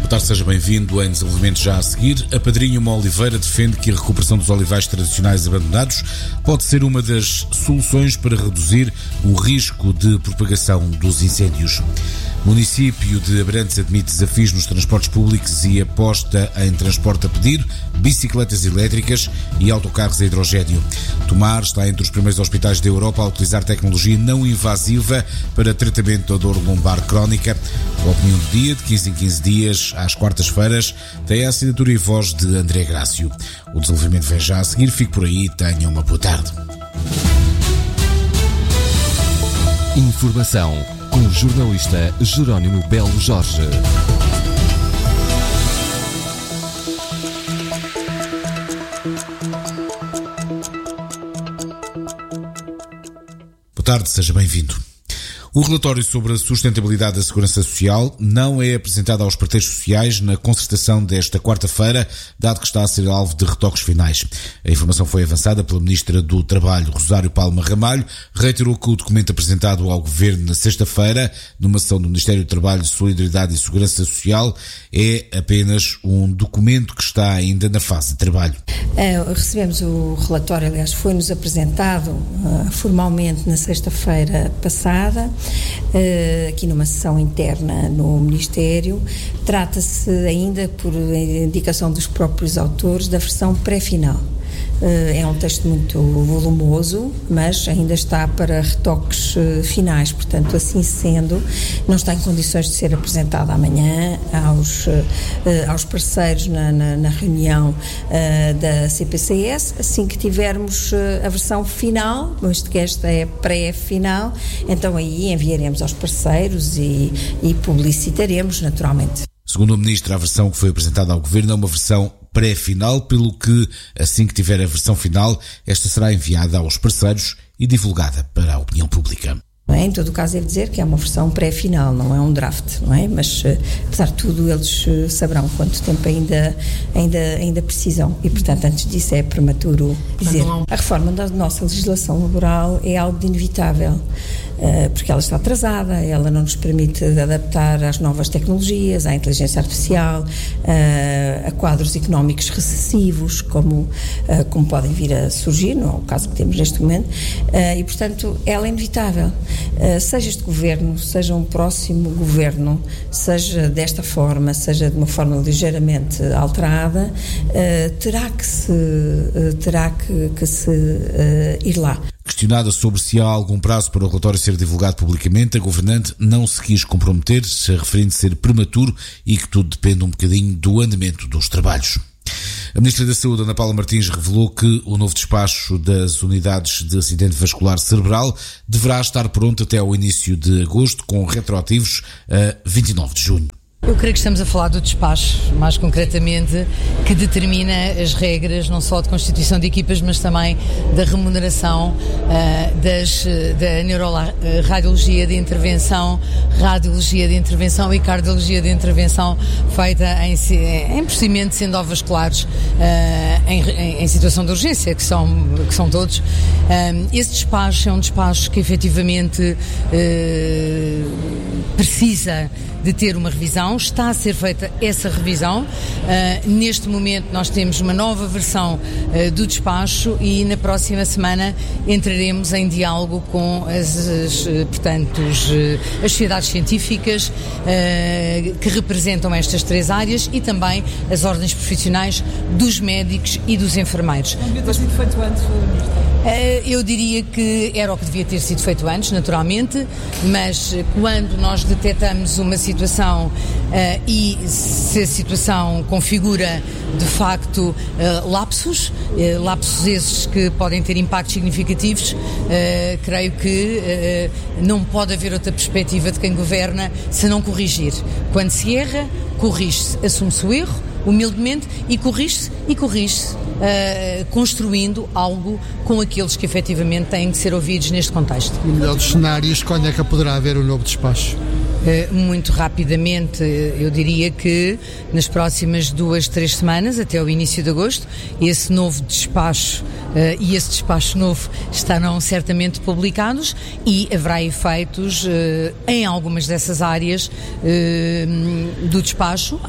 Boa tarde, seja bem-vindo. Em desenvolvimento já a seguir, a Padrinho Uma Oliveira defende que a recuperação dos olivais tradicionais abandonados pode ser uma das soluções para reduzir o risco de propagação dos incêndios. O município de Abrantes admite desafios nos transportes públicos e aposta em transporte a pedir, bicicletas elétricas e autocarros a hidrogénio. Tomar está entre os primeiros hospitais da Europa a utilizar tecnologia não invasiva para tratamento da dor lombar crónica. A opinião do dia, de 15 em 15 dias, às quartas-feiras, tem a assinatura e voz de André Grácio. O desenvolvimento vem já a seguir. Fique por aí. Tenha uma boa tarde. Informação com o jornalista Jerónimo Belo Jorge. Boa tarde, seja bem-vindo. O relatório sobre a sustentabilidade da segurança social não é apresentado aos parceiros sociais na concertação desta quarta-feira, dado que está a ser alvo de retoques finais. A informação foi avançada pela Ministra do Trabalho, Rosário Palma Ramalho, reiterou que o documento apresentado ao Governo na sexta-feira, numa sessão do Ministério do Trabalho, Solidariedade e Segurança Social, é apenas um documento que está ainda na fase de trabalho. Recebemos o relatório, aliás, foi-nos apresentado formalmente na sexta-feira passada, aqui numa sessão interna no Ministério. Trata-se ainda, por indicação dos próprios autores, da versão pré-final. É um texto muito volumoso, mas ainda está para retoques finais, portanto, assim sendo, não está em condições de ser apresentado amanhã aos parceiros na reunião da CPCS. Assim que tivermos a versão final, visto que esta é pré-final, então aí enviaremos aos parceiros e publicitaremos naturalmente. Segundo a Ministra, a versão que foi apresentada ao Governo é uma versão pré-final, pelo que, assim que tiver a versão final, esta será enviada aos parceiros e divulgada para a opinião pública. Em todo o caso, devo dizer que é uma versão pré-final, não é um draft, não é? Mas, apesar de tudo, eles saberão quanto tempo ainda precisam e, portanto, antes disso é prematuro dizer. A reforma da nossa legislação laboral é algo de inevitável, porque ela está atrasada, ela não nos permite adaptar às novas tecnologias, à inteligência artificial, a quadros económicos recessivos, como podem vir a surgir, não é o caso que temos neste momento, e, portanto, ela é inevitável. Seja este governo, seja um próximo governo, seja desta forma, seja de uma forma ligeiramente alterada, terá que se ir lá. Questionada sobre se há algum prazo para o relatório ser divulgado publicamente, a governante não se quis comprometer, se referindo ser prematuro e que tudo depende um bocadinho do andamento dos trabalhos. A Ministra da Saúde, Ana Paula Martins, revelou que o novo despacho das unidades de acidente vascular cerebral deverá estar pronto até ao início de agosto, com retroativos a 29 de junho. Eu creio que estamos a falar do despacho, mais concretamente, que determina as regras não só de constituição de equipas, mas também da remuneração da neuroradiologia de intervenção, radiologia de intervenção e cardiologia de intervenção feita em procedimentos endovasculares em situação de urgência, que são todos. Esse despacho é um despacho que efetivamente precisa de ter uma revisão, está a ser feita essa revisão. Neste momento nós temos uma nova versão do despacho e na próxima semana entraremos em diálogo com as sociedades científicas que representam estas três áreas e também as ordens profissionais dos médicos e dos enfermeiros. Não devia ter sido feito antes, Ministra? Eu diria que era o que devia ter sido feito antes, naturalmente, mas quando nós detectamos uma situação e se a situação configura de facto lapsos esses que podem ter impactos significativos, creio que não pode haver outra perspectiva de quem governa se não corrigir. Quando se erra, corrige-se, assume-se o erro humildemente e corrige-se construindo algo com aqueles que efetivamente têm que ser ouvidos neste contexto. No melhor dos cenários, quando é que poderá haver um novo despacho? muito rapidamente. Eu diria que nas próximas 2-3 semanas, até o início de agosto, esse novo despacho e esse despacho novo estarão certamente publicados e haverá efeitos em algumas dessas áreas do despacho.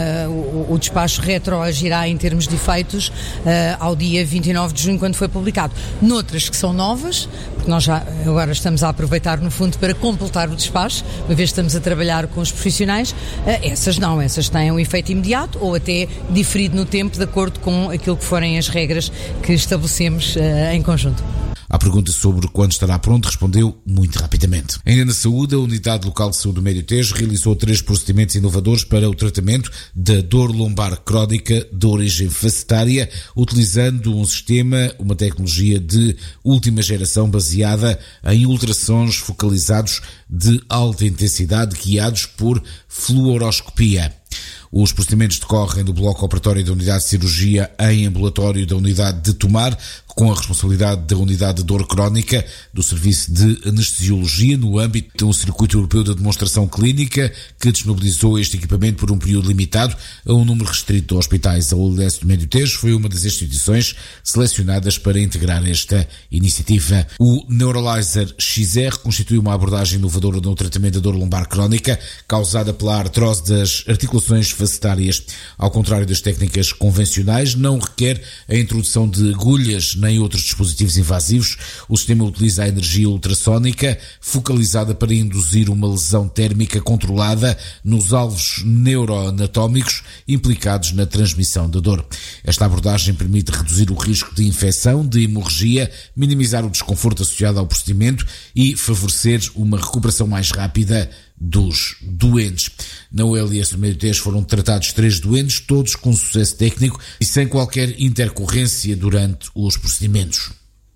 O despacho retroagirá em termos de efeitos ao dia 29 de junho, quando foi publicado. Noutras que são novas, porque nós já agora estamos a aproveitar no fundo para completar o despacho, uma vez que estamos a trabalhar com os profissionais, essas têm um efeito imediato ou até diferido no tempo, de acordo com aquilo que forem as regras que estabelecemos em conjunto. À pergunta sobre quando estará pronto, respondeu muito rapidamente. Ainda na saúde, a Unidade Local de Saúde do Médio Tejo realizou 3 procedimentos inovadores para o tratamento da dor lombar crónica de origem facetária, utilizando uma tecnologia de última geração baseada em ultrassons focalizados de alta intensidade guiados por fluoroscopia. Os procedimentos decorrem do bloco operatório da Unidade de Cirurgia em ambulatório da Unidade de Tomar, com a responsabilidade da Unidade de Dor Crónica do Serviço de Anestesiologia, no âmbito de um circuito europeu de demonstração clínica que disponibilizou este equipamento por um período limitado a um número restrito de hospitais. A ULS do Médio Tejo foi uma das instituições selecionadas para integrar esta iniciativa. O Neuralizer XR constitui uma abordagem inovadora no tratamento da dor lombar crónica causada pela artrose das articulações facetárias. Ao contrário das técnicas convencionais, não requer a introdução de agulhas nem outros dispositivos invasivos. O sistema utiliza a energia ultrassónica focalizada para induzir uma lesão térmica controlada nos alvos neuroanatómicos implicados na transmissão da dor. Esta abordagem permite reduzir o risco de infecção, de hemorragia, minimizar o desconforto associado ao procedimento e favorecer uma recuperação mais rápida dos doentes. Na ULS do Médio Tejo foram tratados 3 doentes, todos com sucesso técnico e sem qualquer intercorrência durante os procedimentos.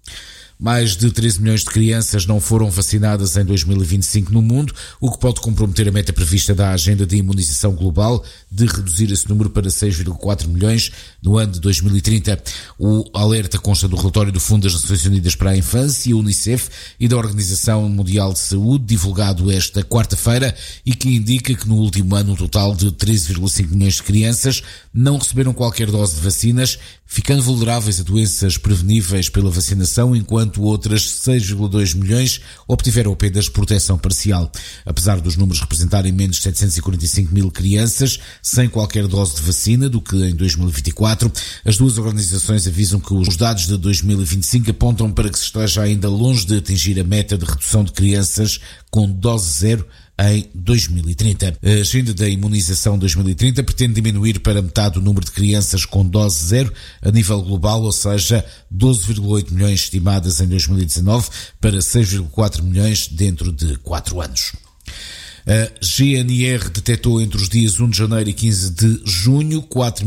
Mais de 13 milhões de crianças não foram vacinadas em 2025 no mundo, o que pode comprometer a meta prevista da Agenda de Imunização Global de reduzir esse número para 6,4 milhões no ano de 2030. O alerta consta do relatório do Fundo das Nações Unidas para a Infância, Unicef, e da Organização Mundial de Saúde, divulgado esta quarta-feira, e que indica que no último ano um total de 13,5 milhões de crianças não receberam qualquer dose de vacinas, ficando vulneráveis a doenças preveníveis pela vacinação, enquanto outras 6,2 milhões obtiveram apenas proteção parcial. Apesar dos números representarem menos de 745 mil crianças sem qualquer dose de vacina do que em 2024, as duas organizações avisam que os dados de 2025 apontam para que se esteja ainda longe de atingir a meta de redução de crianças com dose zero em 2030. A Agenda da Imunização 2030 pretende diminuir para metade o número de crianças com dose zero a nível global, ou seja, 12,8 milhões estimadas em 2019 para 6,4 milhões dentro de 4 anos. A GNR detectou entre os dias 1 de janeiro e 15 de junho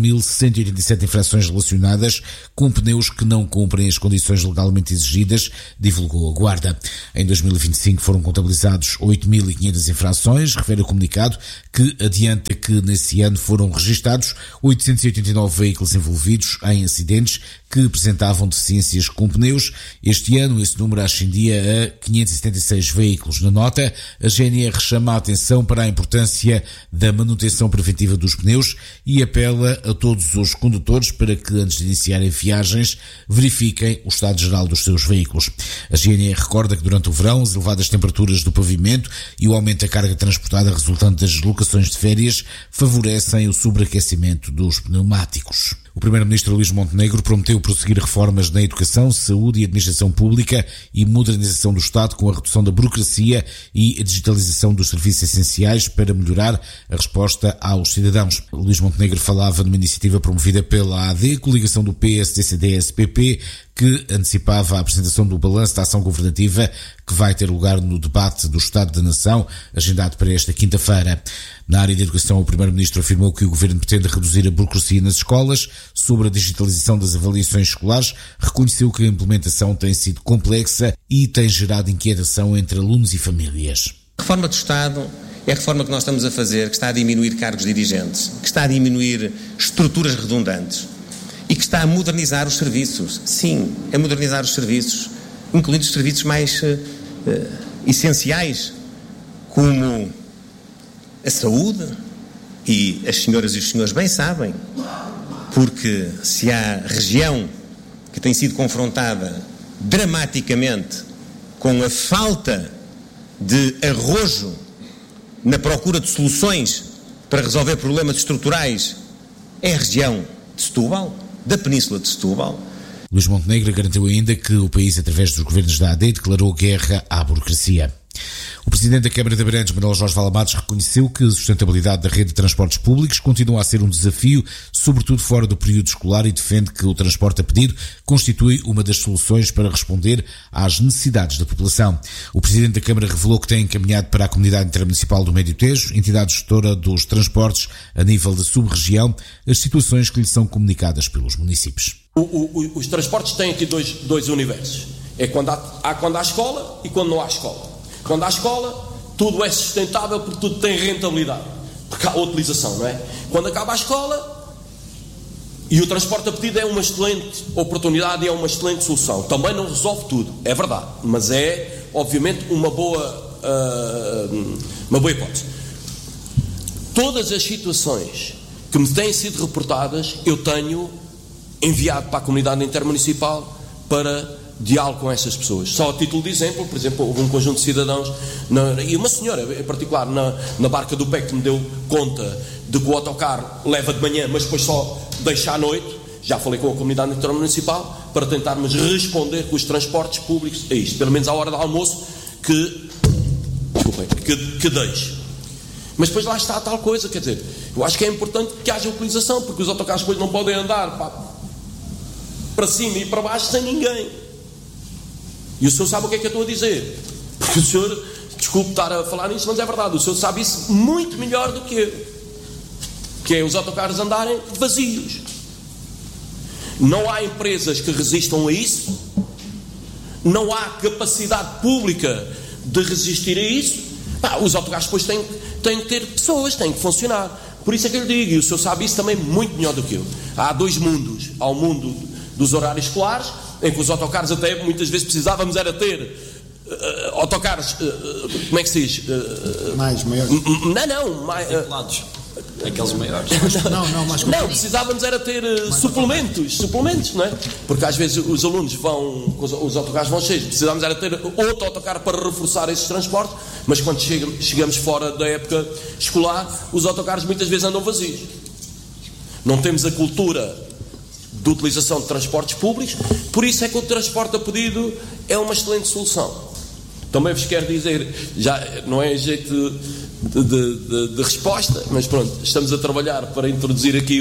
4.187 infrações relacionadas com pneus que não cumprem as condições legalmente exigidas, divulgou a Guarda. Em 2025 foram contabilizados 8.500 infrações, refere o comunicado, que adianta que nesse ano foram registados 889 veículos envolvidos em acidentes que apresentavam deficiências com pneus. Este ano esse número ascendia a 576 veículos. Na nota, a GNR chama a atenção para a importância da manutenção preventiva dos pneus e apela a todos os condutores para que, antes de iniciarem viagens, verifiquem o estado geral dos seus veículos. A GNR recorda que durante o verão as elevadas temperaturas do pavimento e o aumento da carga transportada resultante das deslocações de férias favorecem o sobreaquecimento dos pneumáticos. O Primeiro-Ministro Luís Montenegro prometeu prosseguir reformas na educação, saúde e administração pública e modernização do Estado com a redução da burocracia e a digitalização dos serviços essenciais para melhorar a resposta aos cidadãos. Luís Montenegro falava numa iniciativa promovida pela AD, coligação do PS, CDS-PP, que antecipava a apresentação do balanço da ação governativa que vai ter lugar no debate do Estado da Nação, agendado para esta quinta-feira. Na área da educação, o Primeiro-Ministro afirmou que o Governo pretende reduzir a burocracia nas escolas. Sobre a digitalização das avaliações escolares, reconheceu que a implementação tem sido complexa e tem gerado inquietação entre alunos e famílias. A reforma do Estado é a reforma que nós estamos a fazer, que está a diminuir cargos dirigentes, que está a diminuir estruturas redundantes e que está a modernizar os serviços. Sim, a modernizar os serviços, incluindo os serviços mais essenciais, como a saúde, e as senhoras e os senhores bem sabem, porque se há região que tem sido confrontada dramaticamente com a falta de arrojo na procura de soluções para resolver problemas estruturais, é a região de Setúbal, da Península de Setúbal. Luís Montenegro garantiu ainda que o país, através dos governos da AD, declarou guerra à burocracia. O Presidente da Câmara de Abrantes, Manuel Jorge Valamatos, reconheceu que a sustentabilidade da rede de transportes públicos continua a ser um desafio, sobretudo fora do período escolar, e defende que o transporte a pedido constitui uma das soluções para responder às necessidades da população. O Presidente da Câmara revelou que tem encaminhado para a Comunidade Intermunicipal do Médio Tejo, entidade gestora dos transportes a nível da sub-região, as situações que lhe são comunicadas pelos municípios. Os transportes têm aqui dois universos. É quando há escola e quando não há escola. Quando há escola, tudo é sustentável porque tudo tem rentabilidade, porque há utilização, não é? Quando acaba a escola, e o transporte a pedido é uma excelente oportunidade e é uma excelente solução. Também não resolve tudo, é verdade, mas é, obviamente, uma boa hipótese. Todas as situações que me têm sido reportadas, eu tenho enviado para a comunidade intermunicipal para diálogo com essas pessoas. Só a título de exemplo, por exemplo, houve um conjunto de cidadãos e uma senhora em particular na Barca do Pé que me deu conta de que o autocarro leva de manhã, mas depois só deixa à noite. Já falei com a comunidade intermunicipal para tentarmos responder com os transportes públicos a isto, pelo menos à hora do almoço que deixe. Mas depois lá está a tal coisa, quer dizer, eu acho que é importante que haja utilização, porque os autocarros depois não podem andar para cima e para baixo sem ninguém. E o senhor sabe o que é que eu estou a dizer, porque o senhor, desculpe estar a falar nisso, mas é verdade, o senhor sabe isso muito melhor do que eu, que é os autocarros andarem vazios. Não há empresas que resistam a isso, não há capacidade pública de resistir a isso. Os autocarros depois têm que ter pessoas, têm que funcionar. Por isso é que eu lhe digo, e o senhor sabe isso também muito melhor do que eu. Há dois mundos. Há o mundo dos horários escolares, em que os autocarros até muitas vezes precisávamos era ter autocarros, como é que se diz? Mais maiores. Lados. Aqueles maiores. Não, precisávamos era ter suplementos, não é? Porque às vezes os alunos vão, os autocarros vão cheios, precisávamos era ter outro autocarro para reforçar esses transportes, mas quando chegamos fora da época escolar, os autocarros muitas vezes andam vazios. Não temos a cultura de utilização de transportes públicos, por isso é que o transporte a pedido é uma excelente solução. Também vos quero dizer, já não é jeito de resposta, mas pronto, estamos a trabalhar para introduzir aqui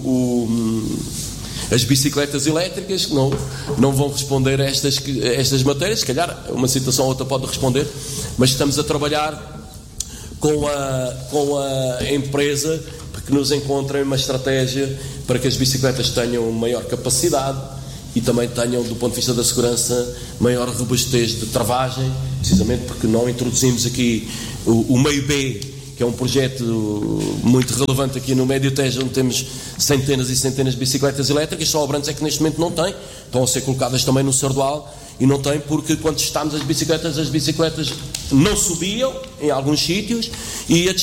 as bicicletas elétricas, que não vão responder a estas matérias, se calhar uma situação ou outra pode responder, mas estamos a trabalhar com a empresa que nos encontrem uma estratégia para que as bicicletas tenham maior capacidade e também tenham, do ponto de vista da segurança, maior robustez de travagem, precisamente porque não introduzimos aqui o meio B, que é um projeto muito relevante aqui no Médio Tejo, onde temos centenas e centenas de bicicletas elétricas. Só Abrantes é que neste momento não tem, estão a ser colocadas também no Sardual, e não tem porque quando testámos as bicicletas não subiam em alguns sítios e a